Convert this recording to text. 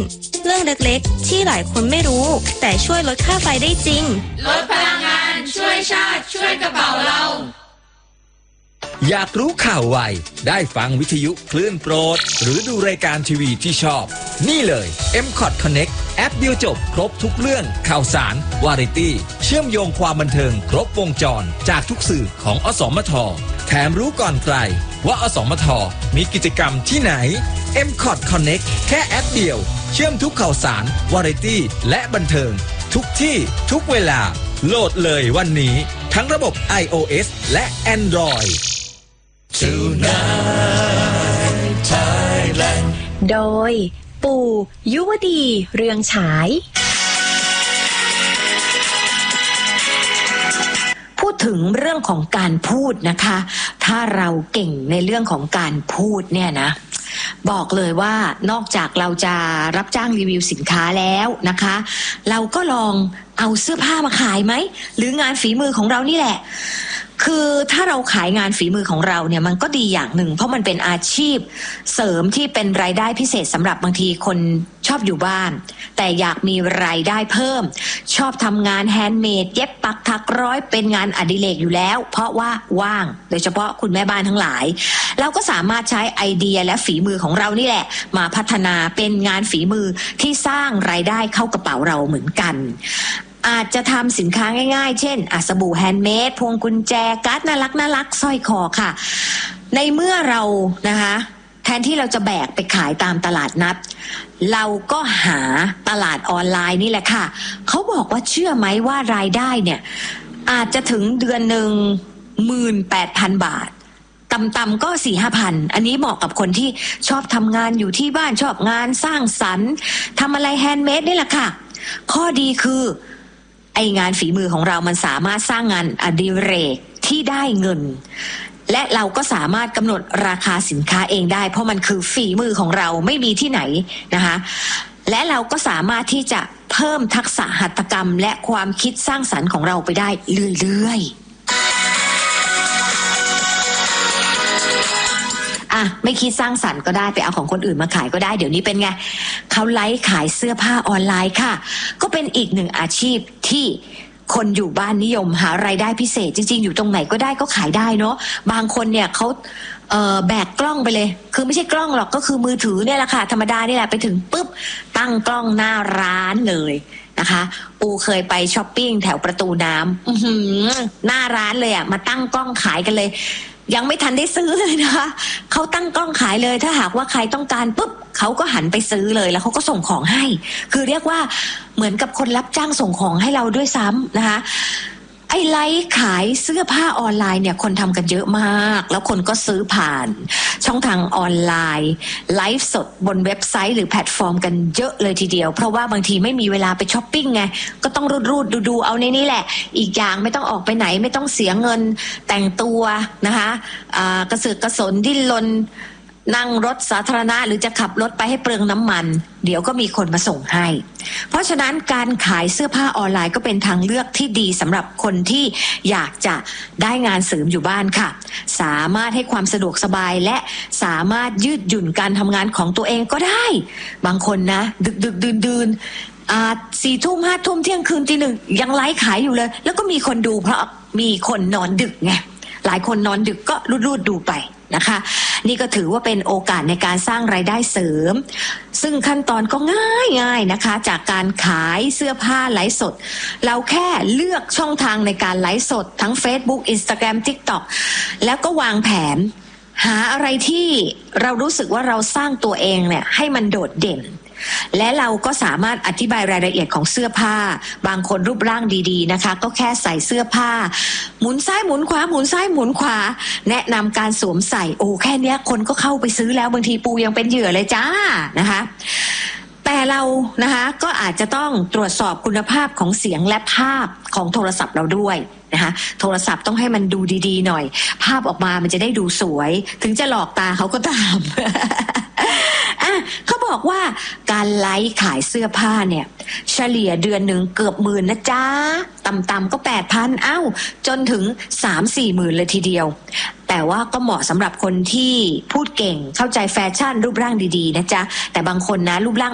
เรื่องเล็กๆที่หลายคนไม่รู้แต่ช่วยลดค่าไฟได้จริงลดพลังงานช่วยชาติช่วยกระเป๋าเราอยากรู้ข่าวไวได้ฟังวิทยุคลื่นโปรดหรือดูรายการทีวีที่ชอบนี่เลย M-Cot Connect แอปเดียวจบครบทุกเรื่องข่าวสารวาไรตี้เชื่อมโยงความบันเทิงครบวงจรจากทุกสื่อของอสมทแถมรู้ก่อนใครว่าอสมทมีกิจกรรมที่ไหน M-Cot Connect แค่แอปเดียวเชื่อมทุกข่าวสารวาไรตี้และบันเทิงทุกที่ทุกเวลาโหลดเลยวันนี้ทั้งระบบ iOS และ Android Tonight Thailand โดยปู่ยุวดีเรืองฉายพูดถึงเรื่องของการพูดนะคะถ้าเราเก่งในเรื่องของการพูดเนี่ยนะบอกเลยว่านอกจากเราจะรับจ้างรีวิวสินค้าแล้วนะคะเราก็ลองเอาเสื้อผ้ามาขายไหมหรืองานฝีมือของเรานี่แหละคือถ้าเราขายงานฝีมือของเราเนี่ยมันก็ดีอย่างหนึ่งเพราะมันเป็นอาชีพเสริมที่เป็นรายได้พิเศษสำหรับบางทีคนชอบอยู่บ้านแต่อยากมีรายได้เพิ่มชอบทำงานแฮนด์เมดเย็บปักถักร้อยเป็นงานอดิเรกอยู่แล้วเพราะว่าว่างโดยเฉพาะคุณแม่บ้านทั้งหลายเราก็สามารถใช้ไอเดียและฝีมือของเรานี่แหละมาพัฒนาเป็นงานฝีมือที่สร้างรายได้เข้ากระเป๋าเราเหมือนกันอาจจะทำสินค้าง่ายๆเช่นสบู่แฮนด์เมดพวงกุญแจการ์ดน่ารักสร้อยคอค่ะในเมื่อเรานะคะแทนที่เราจะแบกไปขายตามตลาดนัดเราก็หาตลาดออนไลน์นี่แหละค่ะเขาบอกว่าเชื่อไหมว่ารายได้เนี่ยอาจจะถึงเดือนหนึ่ง 18,000 บาทต่ำๆก็ 4-5,000 อันนี้เหมาะกับคนที่ชอบทำงานอยู่ที่บ้านชอบงานสร้างสรรค์ทำอะไรแฮนด์เมดนี่แหละค่ะข้อดีคือไองานฝีมือของเรามันสามารถสร้างงานอดิเรกที่ได้เงินและเราก็สามารถกำหนดราคาสินค้าเองได้เพราะมันคือฝีมือของเราไม่มีที่ไหนนะคะและเราก็สามารถที่จะเพิ่มทักษะหัตถกรรมและความคิดสร้างสรรค์ของเราไปได้เรื่อยๆไม่คิดสร้างสรรค์ก็ได้ไปเอาของคนอื่นมาขายก็ได้เดี๋ยวนี้เป็นไงเขาไลฟ์ขายเสื้อผ้าออนไลน์ค่ะก็เป็นอีกหนึ่งอาชีพที่คนอยู่บ้านนิยมหารายได้พิเศษจริงๆอยู่ตรงไหนก็ได้ก็ขายได้เนาะบางคนเนี่ยเขาแบกกล้องไปเลยคือไม่ใช่กล้องหรอกก็คือมือถือเนี่ยแหละค่ะธรรมดานี่แหละไปถึงปุ๊บตั้งกล้องหน้าร้านเลยนะคะปูเคยไปช้อปปิ้งแถวประตูน้ำหน้าร้านเลยมาตั้งกล้องขายกันเลยยังไม่ทันได้ซื้อเลยนะคะเขาตั้งกล้องขายเลยถ้าหากว่าใครต้องการปุ๊บเขาก็หันไปซื้อเลยแล้วเขาก็ส่งของให้คือเรียกว่าเหมือนกับคนรับจ้างส่งของให้เราด้วยซ้ำนะคะไอ้ไลฟ์ขายเสื้อผ้าออนไลน์เนี่ยคนทำกันเยอะมากแล้วคนก็ซื้อผ่านช่องทางออนไลน์ไลฟ์สดบนเว็บไซต์หรือแพลตฟอร์มกันเยอะเลยทีเดียวเพราะว่าบางทีไม่มีเวลาไปช้อปปิ้งไงก็ต้องรูดดูเอาในนี้แหละอีกอย่างไม่ต้องออกไปไหนไม่ต้องเสียเงินแต่งตัวนะคะกระเสือกกระสนดิ้นรนนั่งรถสาธารณะหรือจะขับรถไปให้เปลืองน้ำมันเดี๋ยวก็มีคนมาส่งให้เพราะฉะนั้นการขายเสื้อผ้าออนไลน์ก็เป็นทางเลือกที่ดีสำหรับคนที่อยากจะได้งานเสริมอยู่บ้านค่ะสามารถให้ความสะดวกสบายและสามารถยืดหยุ่นการทำงานของตัวเองก็ได้บางคนนะดึกดื่น4 ทุ่ม 5 ทุ่มเที่ยงคืนตี 1ยังไลฟ์ขายอยู่เลยแล้วก็มีคนดูเพราะมีคนนอนดึกไงหลายคนนอนดึกก็รูดดูไปนะคะนี่ก็ถือว่าเป็นโอกาสในการสร้างรายได้เสริมซึ่งขั้นตอนก็ง่ายนะคะจากการขายเสื้อผ้าไลฟ์สดเราแค่เลือกช่องทางในการไลฟ์สดทั้ง Facebook Instagram TikTok แล้วก็วางแผนหาอะไรที่เรารู้สึกว่าเราสร้างตัวเองเนี่ยให้มันโดดเด่นและเราก็สามารถอธิบายรายละเอียดของเสื้อผ้าบางคนรูปร่างดีๆนะคะก็แค่ใส่เสื้อผ้าหมุนซ้ายหมุนขวาหมุนซ้ายหมุนขวาแนะนำการสวมใส่แค่นี้คนก็เข้าไปซื้อแล้วบางทีปูยังเป็นเหยื่อเลยจ้านะคะแต่เรานะคะก็อาจจะต้องตรวจสอบคุณภาพของเสียงและภาพของโทรศัพท์เราด้วยนะคะโทรศัพท์ต้องให้มันดูดีๆหน่อยภาพออกมามันจะได้ดูสวยถึงจะหลอกตาเขาก็ตามเขาบอกว่าการไลฟ์ขายเสื้อผ้าเนี่ยเฉลี่ยเดือนหนึ่งเกือบ10,000นะจ๊ะต่ำๆก็ 8,000 จนถึง 3-4 หมื่นเลยทีเดียวแต่ว่าก็เหมาะสำหรับคนที่พูดเก่งเข้าใจแฟชั่นรูปร่างดีๆนะจ๊ะแต่บางคนนะรูปร่าง